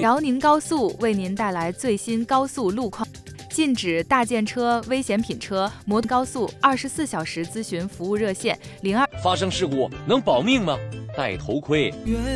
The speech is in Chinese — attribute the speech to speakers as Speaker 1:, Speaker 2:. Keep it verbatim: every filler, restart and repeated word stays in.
Speaker 1: 辽宁高速为您带来最新高速路况。禁止大件车、危险品车。摩高速二十四小时咨询服务热线零二。
Speaker 2: 发生事故能保命吗？戴头盔。